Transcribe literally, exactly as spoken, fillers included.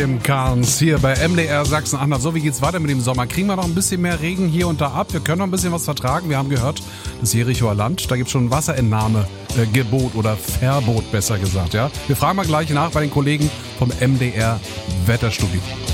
Tim Carnes hier bei M D R Sachsen-Anhalt. So, wie geht's weiter mit dem Sommer? Kriegen wir noch ein bisschen mehr Regen hier und da ab? Wir können noch ein bisschen was vertragen. Wir haben gehört, das Jerichoer Land, da gibt es schon ein Wasserentnahmegebot oder Verbot, besser gesagt. Ja? Wir fragen mal gleich nach bei den Kollegen vom M D R Wetterstudio.